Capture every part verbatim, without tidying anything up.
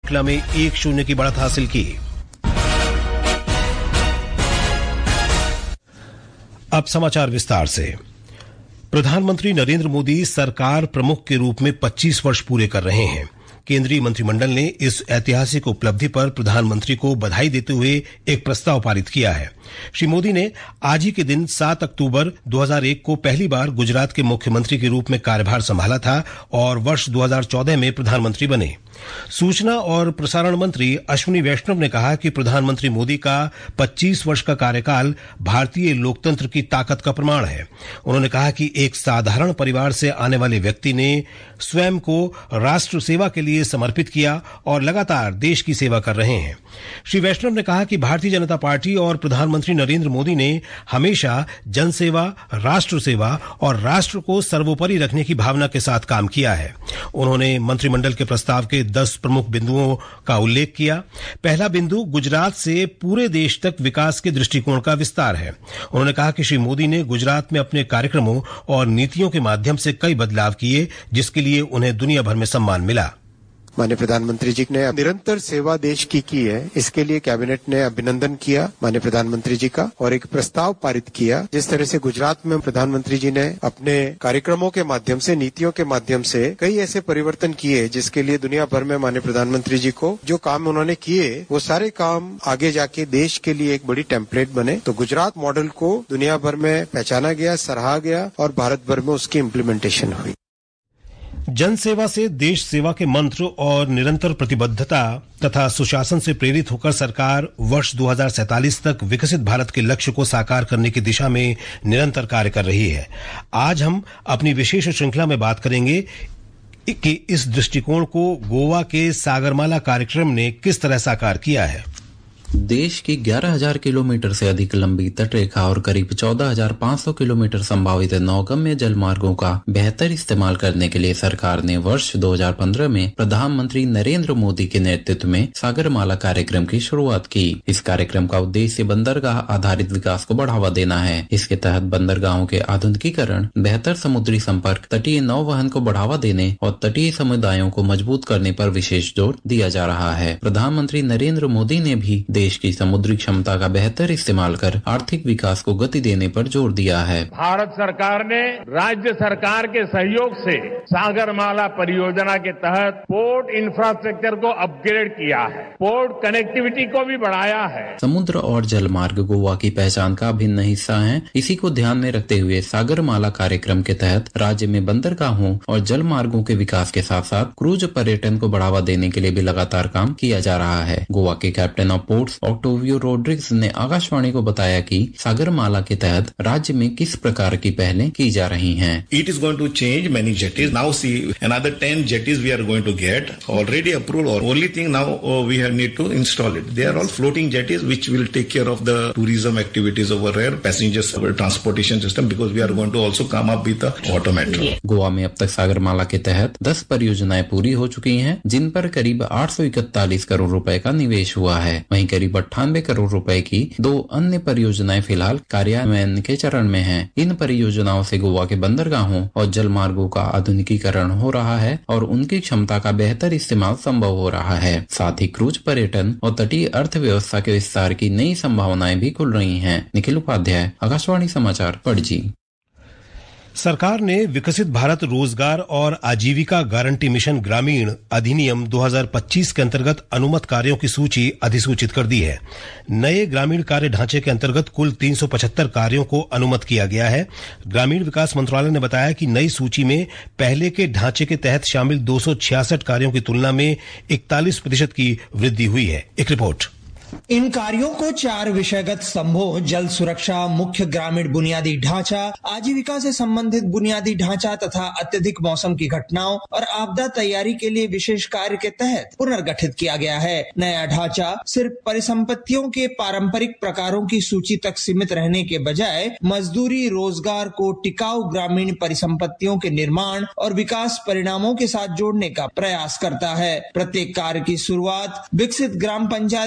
श्रृंखला में एक शून्य की बढ़त हासिल की। अब समाचार विस्तार से। प्रधानमंत्री नरेंद्र मोदी सरकार प्रमुख के रूप में पच्चीस वर्ष पूरे कर रहे हैं। केंद्रीय मंत्रिमंडल ने इस ऐतिहासिक उपलब्धि पर प्रधानमंत्री को बधाई देते हुए एक प्रस्ताव पारित किया है। श्री मोदी ने आज ही के दिन सात अक्टूबर दो हज़ार एक को पहली बार गुजरात के मुख्यमंत्री के रूप में कार्यभार संभाला था और वर्ष दो हज़ार चौदह में प्रधानमंत्री बने। सूचना और प्रसारण मंत्री अश्विनी वैष्णव ने कहा कि प्रधानमंत्री मोदी का पच्चीस वर्ष का कार्यकाल भारतीय लोकतंत्र की ताकत का प्रमाण है। उन्होंने कहा कि एक साधारण परिवार से आने वाले व्यक्ति ने स्वयं को राष्ट्र सेवा के लिए समर्पित किया और लगातार देश की सेवा कर रहे हैं। श्री वैष्णव ने कहा कि भारतीय जनता पार्टी और प्रधानमंत्री नरेंद्र मोदी ने हमेशा जनसेवा, राष्ट्र सेवा और राष्ट्र को सर्वोपरि रखने की भावना के साथ काम किया है। उन्होंने मंत्रिमंडल के प्रस्ताव के दस प्रमुख बिंदुओं का उल्लेख किया। पहला बिंदु गुजरात से पूरे देश तक विकास के दृष्टिकोण का विस्तार है। उन्होंने कहा कि श्री मोदी ने गुजरात में अपने कार्यक्रमों और नीतियों के माध्यम से कई बदलाव किए, जिसके लिए उन्हें दुनिया भर में सम्मान मिला। माननीय प्रधानमंत्री जी ने निरंतर सेवा देश की की है, इसके लिए कैबिनेट ने अभिनंदन किया माननीय प्रधानमंत्री जी का और एक प्रस्ताव पारित किया। जिस तरह से गुजरात में प्रधानमंत्री जी ने अपने कार्यक्रमों के माध्यम से, नीतियों के माध्यम से कई ऐसे परिवर्तन किए जिसके लिए दुनिया भर में माननीय प्रधानमंत्री जी को जो काम उन्होंने किए वो सारे काम आगे जाके देश के लिए एक बड़ी टेम्पलेट बने। तो गुजरात मॉडल को दुनिया भर में पहचाना गया, सराहा गया और भारत भर में उसकी इम्प्लीमेंटेशन हुई। जन सेवा से देश सेवा के मंत्र और निरंतर प्रतिबद्धता तथा सुशासन से प्रेरित होकर सरकार वर्ष दो हज़ार सैंतालीस तक विकसित भारत के लक्ष्य को साकार करने की दिशा में निरंतर कार्य कर रही है। आज हम अपनी विशेष श्रृंखला में बात करेंगे कि इस दृष्टिकोण को गोवा के सागरमाला कार्यक्रम ने किस तरह साकार किया है। देश की ग्यारह हज़ार किलोमीटर से अधिक लंबी तटरेखा और करीब चौदह हज़ार पाँच सौ किलोमीटर संभावित नौगम्य जल मार्गों का बेहतर इस्तेमाल करने के लिए सरकार ने वर्ष दो हज़ार पंद्रह में प्रधानमंत्री नरेंद्र मोदी के नेतृत्व में सागरमाला कार्यक्रम की शुरुआत की। इस कार्यक्रम का उद्देश्य बंदरगाह आधारित विकास को बढ़ावा देना है। इसके तहत बंदरगाहों के आधुनिकीकरण, बेहतर समुद्री संपर्क, तटीय नौवहन को बढ़ावा देने और तटीय समुदायों को मजबूत करने पर विशेष जोर दिया जा रहा है। प्रधानमंत्री नरेंद्र मोदी ने भी देश की समुद्री क्षमता का बेहतर इस्तेमाल कर आर्थिक विकास को गति देने पर जोर दिया है। भारत सरकार ने राज्य सरकार के सहयोग से सागरमाला परियोजना के तहत पोर्ट इंफ्रास्ट्रक्चर को अपग्रेड किया है, पोर्ट कनेक्टिविटी को भी बढ़ाया है। समुद्र और जल मार्ग गोवा की पहचान का अभिन्न हिस्सा है। इसी को ध्यान में रखते हुए सागरमाला कार्यक्रम के तहत राज्य में बंदरगाहों और जल मार्गों के विकास के साथ साथ क्रूज पर्यटन को बढ़ावा देने के लिए भी लगातार काम किया जा रहा है। गोवा के captain of ports Octavio Rodrigues ने आकाशवाणी को बताया कि सागरमाला के तहत राज्य में किस प्रकार की पहलें की जा रही हैं। It is going to change many jetties. Now see another ten jetties we are going to get already approved. Or only thing now oh, we have need to install it. They are all floating jetties which will take care of the tourism activities over there, passengers transportation system because we are going to also come up with the auto metro. Goa में अब तक सागरमाला के तहत दस परियोजनाएं पूरी हो चुकी हैं, जिन पर करीब आठ सौ इकतालीस करोड़ रुपए का निवेश हुआ है। वहीं करीब अट्ठानवे करोड़ रुपए की दो अन्य परियोजनाएं फिलहाल कार्यान्वयन के चरण में हैं। इन परियोजनाओं से गोवा के बंदरगाहों और जल मार्गों का आधुनिकीकरण हो रहा है और उनकी क्षमता का बेहतर इस्तेमाल संभव हो रहा है। साथ ही क्रूज पर्यटन और तटीय अर्थव्यवस्था के विस्तार की नई संभावनाएं भी खुल रही हैं। निखिल उपाध्याय, आकाशवाणी समाचार, पणजी। सरकार ने विकसित भारत रोजगार और आजीविका गारंटी मिशन ग्रामीण अधिनियम दो हज़ार पच्चीस के अंतर्गत अनुमत कार्यों की सूची अधिसूचित कर दी है। नए ग्रामीण कार्य ढांचे के अंतर्गत कुल तीन सौ पचहत्तर कार्यों को अनुमत किया गया है। ग्रामीण विकास मंत्रालय ने बताया कि नई सूची में पहले के ढांचे के तहत शामिल दो सौ छियासठ कार्यों की तुलना में इकतालीस प्रतिशत की वृद्धि हुई है। एक रिपोर्ट। इन कार्यों को चार विषयगत स्तंभों जल सुरक्षा, मुख्य ग्रामीण बुनियादी ढांचा, आजीविका से संबंधित बुनियादी ढांचा तथा अत्यधिक मौसम की घटनाओं और आपदा तैयारी के लिए विशेष कार्य के तहत पुनर्गठित किया गया है। नया ढांचा सिर्फ परिसंपत्तियों के पारंपरिक प्रकारों की सूची तक सीमित रहने के बजाय मजदूरी, रोजगार को टिकाऊ ग्रामीण परिसंपत्तियों के निर्माण और विकास परिणामों के साथ जोड़ने का प्रयास करता है। प्रत्येक कार्य की शुरुआत विकसित ग्राम पंचायत योजना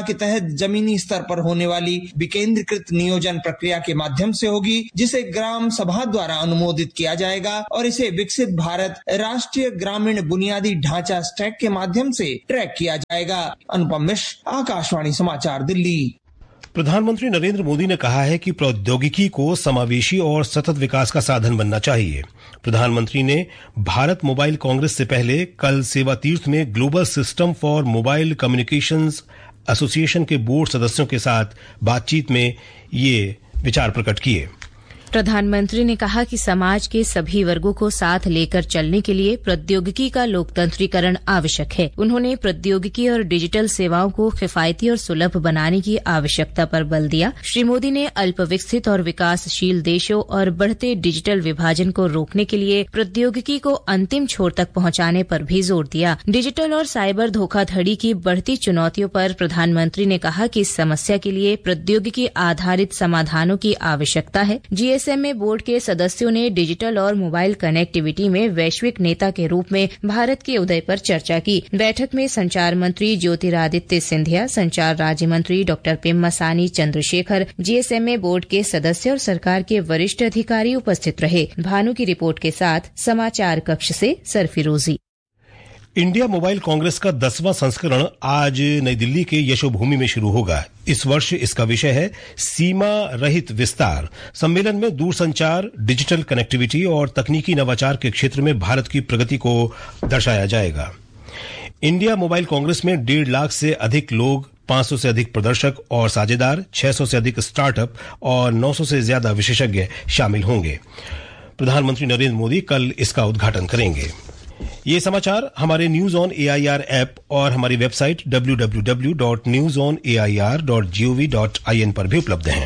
के तहत जमीनी स्तर पर होने वाली विकेंद्रीकृत नियोजन प्रक्रिया के माध्यम से होगी, जिसे ग्राम सभा द्वारा अनुमोदित किया जाएगा और इसे विकसित भारत राष्ट्रीय ग्रामीण बुनियादी ढांचा स्टैक के माध्यम से ट्रैक किया जाएगा। अनुपम मिश्र, आकाशवाणी समाचार, दिल्ली। प्रधानमंत्री नरेंद्र मोदी ने कहा है कि प्रौद्योगिकी को समावेशी और सतत विकास का साधन बनना चाहिए। प्रधानमंत्री ने भारत मोबाइल कांग्रेस से पहले कल सेवा तीर्थ में global system for mobile communications association के बोर्ड सदस्यों के साथ बातचीत में ये विचार प्रकट किए। प्रधानमंत्री ने कहा कि समाज के सभी वर्गों को साथ लेकर चलने के लिए प्रौद्योगिकी का लोकतंत्रीकरण आवश्यक है। उन्होंने प्रौद्योगिकी और डिजिटल सेवाओं को किफायती और सुलभ बनाने की आवश्यकता पर बल दिया। श्री मोदी ने अल्प विकसित और विकासशील देशों और बढ़ते डिजिटल विभाजन को रोकने के लिए प्रौद्योगिकी को अंतिम छोर तक पहुंचाने पर भी जोर दिया। डिजिटल और साइबर धोखाधड़ी की बढ़ती चुनौतियों पर प्रधानमंत्री ने कहा कि इस समस्या के लिए प्रौद्योगिकी आधारित समाधानों की आवश्यकता है। जीएस एसएमए बोर्ड के सदस्यों ने डिजिटल और मोबाइल कनेक्टिविटी में वैश्विक नेता के रूप में भारत के उदय पर चर्चा की। बैठक में संचार मंत्री ज्योतिरादित्य सिंधिया, संचार राज्य मंत्री doctor Pemmasani Chandrashekhar, GSMA board के सदस्य और सरकार के वरिष्ठ अधिकारी उपस्थित रहे। भानु की रिपोर्ट के साथ समाचार कक्ष से सरफिरोजी। इंडिया मोबाइल कांग्रेस का दसवां संस्करण आज नई दिल्ली के यशोभूमि में शुरू होगा। इस वर्ष इसका विषय है सीमा रहित विस्तार। सम्मेलन में दूरसंचार, डिजिटल कनेक्टिविटी और तकनीकी नवाचार के क्षेत्र में भारत की प्रगति को दर्शाया जाएगा। इंडिया मोबाइल कांग्रेस में डेढ़ लाख से अधिक लोग, पांच सौ से अधिक प्रदर्शक और साझेदार, छह सौ से अधिक स्टार्टअप और नौ सौ से ज्यादा विशेषज्ञ शामिल होंगे। प्रधानमंत्री नरेंद्र मोदी कल इसका उद्घाटन करेंगे। ये समाचार हमारे न्यूज ऑन एआईआर ऐप और हमारी website W W W dot news on A I R dot G O V dot I N पर भी उपलब्ध हैं।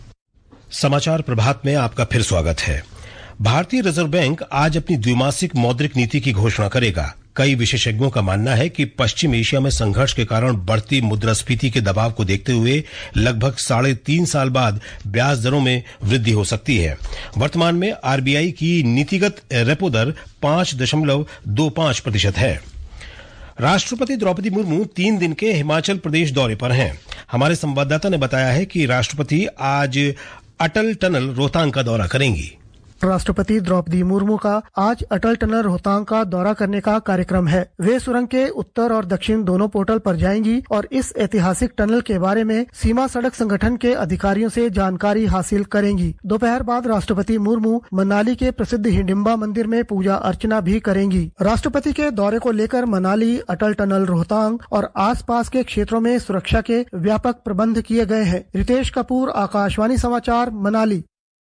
समाचार प्रभात में आपका फिर स्वागत है। भारतीय रिजर्व बैंक आज अपनी द्विमासिक मौद्रिक नीति की घोषणा करेगा। कई विशेषज्ञों का मानना है कि पश्चिम एशिया में संघर्ष के कारण बढ़ती मुद्रास्फीति के दबाव को देखते हुए लगभग साढ़े तीन साल बाद ब्याज दरों में वृद्धि हो सकती है। वर्तमान में आरबीआई की नीतिगत रेपो दर पांच दशमलव दो पांच प्रतिशत है। राष्ट्रपति द्रौपदी मुर्मू तीन दिन के हिमाचल प्रदेश दौरे पर हैं। हमारे संवाददाता ने बताया है कि राष्ट्रपति आज अटल टनल रोहतांग का दौरा करेंगी। राष्ट्रपति द्रौपदी मुर्मू का आज अटल टनल रोहतांग का दौरा करने का कार्यक्रम है। वे सुरंग के उत्तर और दक्षिण दोनों पोर्टल पर जाएंगी और इस ऐतिहासिक टनल के बारे में सीमा सड़क संगठन के अधिकारियों से जानकारी हासिल करेंगी। दोपहर बाद राष्ट्रपति मुर्मू मनाली के प्रसिद्ध हिडिंबा मंदिर में पूजा अर्चना भी करेंगी। राष्ट्रपति के दौरे को लेकर मनाली, अटल टनल रोहतांग और आसपास के क्षेत्रों में सुरक्षा के व्यापक प्रबंध किए गए हैं। रितेश कपूर, आकाशवाणी समाचार, मनाली।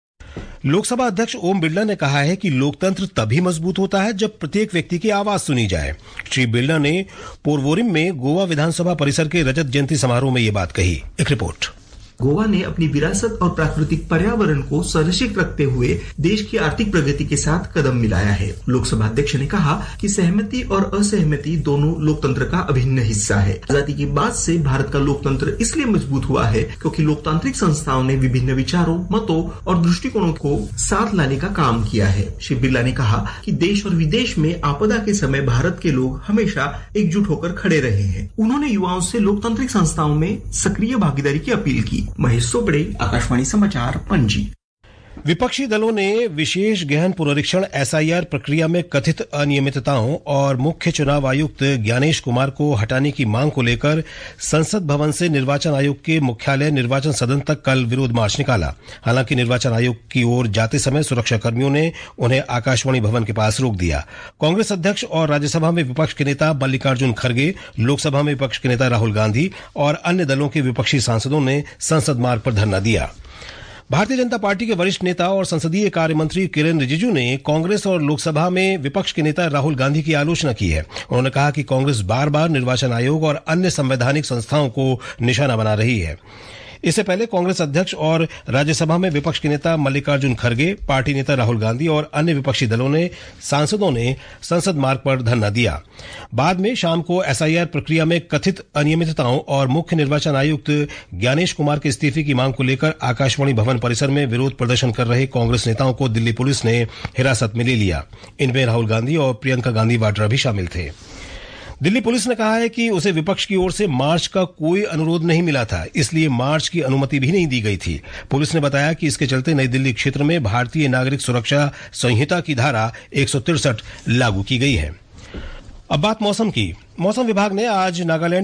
लोकसभा अध्यक्ष ओम बिरला ने कहा है कि लोकतंत्र तभी मजबूत होता है जब प्रत्येक व्यक्ति की आवाज सुनी जाए। श्री बिरला ने पोरवोरिम में गोवा विधानसभा परिसर के रजत जयंती समारोह में ये बात कही। एक रिपोर्ट। गोवा ने अपनी विरासत और प्राकृतिक पर्यावरण को संरक्षित रखते हुए देश की आर्थिक प्रगति के साथ कदम मिलाया है। लोकसभा अध्यक्ष ने कहा कि सहमति और असहमति दोनों लोकतंत्र का अभिन्न हिस्सा है। आजादी के बाद से भारत का लोकतंत्र इसलिए मजबूत हुआ है क्योंकि लोकतांत्रिक संस्थाओं ने विभिन्न विचारों, मतों और दृष्टिकोणों को साथ लाने का काम किया है। श्री बिरला ने कहा कि देश और विदेश में आपदा के समय भारत के लोग हमेशा एकजुट होकर खड़े रहे हैं। उन्होंने युवाओं से लोकतांत्रिक संस्थाओं में सक्रिय भागीदारी की अपील की। महेश सोबड़े, आकाशवाणी समाचार, पणजी। विपक्षी दलों ने विशेष गहन पुनरीक्षण एसआईआर प्रक्रिया में कथित अनियमितताओं और मुख्य चुनाव आयुक्त ज्ञानेश कुमार को हटाने की मांग को लेकर संसद भवन से निर्वाचन आयोग के मुख्यालय निर्वाचन सदन तक कल विरोध मार्च निकाला। हालांकि निर्वाचन आयोग की ओर जाते समय सुरक्षा कर्मियों ने उन्हें आकाशवाणी भवन के पास रोक दिया। कांग्रेस अध्यक्ष और राज्यसभा में विपक्ष के नेता मल्लिकार्जुन खड़गे, लोकसभा में विपक्ष के नेता राहुल गांधी और अन्य दलों के विपक्षी सांसदों ने संसद मार्ग पर धरना दिया। भारतीय जनता पार्टी के वरिष्ठ नेता और संसदीय कार्य मंत्री किरेन रिजिजू ने कांग्रेस और लोकसभा में विपक्ष के नेता राहुल गांधी की आलोचना की है। उन्होंने कहा कि कांग्रेस बार बार निर्वाचन आयोग और अन्य संवैधानिक संस्थाओं को निशाना बना रही है। इससे पहले कांग्रेस अध्यक्ष और राज्यसभा में विपक्ष के नेता मल्लिकार्जुन खड़गे, पार्टी नेता राहुल गांधी और अन्य विपक्षी दलों ने सांसदों ने संसद मार्ग पर धरना दिया। बाद में शाम को एसआईआर प्रक्रिया में कथित अनियमितताओं और मुख्य निर्वाचन आयुक्त ज्ञानेश कुमार के इस्तीफे की मांग को लेकर आकाशवाणी भवन परिसर में विरोध प्रदर्शन कर रहे कांग्रेस नेताओं को दिल्ली पुलिस ने हिरासत में ले लिया। इनमें राहुल गांधी और प्रियंका गांधी वाड्रा भी शामिल थे। दिल्ली पुलिस ने कहा है कि उसे विपक्ष की ओर से मार्च का कोई अनुरोध नहीं मिला था, इसलिए मार्च की अनुमति भी नहीं दी गई थी। पुलिस ने बताया कि इसके चलते नई दिल्ली क्षेत्र में भारतीय नागरिक सुरक्षा संहिता की धारा एक सौ तिरसठ लागू की गई है। अब बात मौसम की। मौसम विभाग ने आज नागालैंड